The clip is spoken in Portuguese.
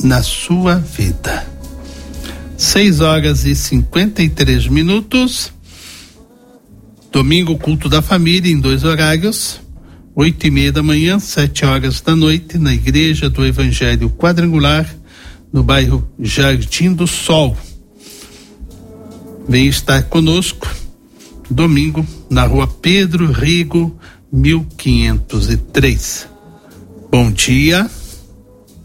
na sua vida. 6h53. Domingo, culto da família em 2 horários, 8h30 da manhã, 7h da noite, na Igreja do Evangelho Quadrangular, no bairro Jardim do Sol. Vem estar conosco domingo na rua Pedro Rigo, 1503. Bom dia.